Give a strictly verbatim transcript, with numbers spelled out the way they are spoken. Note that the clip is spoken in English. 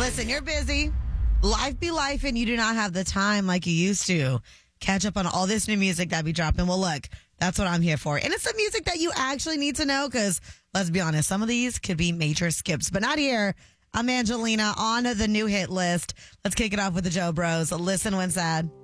Listen, you're busy. Life be life, and you do not have the time like you used to. Catch up on all this new music that be dropping. Well, look, that's what I'm here for. And it's the music that you actually need to know because, let's be honest, some of these could be major skips, but not here. I'm Angelina on the new hit list. Let's kick it off with the Joe Bros. Listen when sad.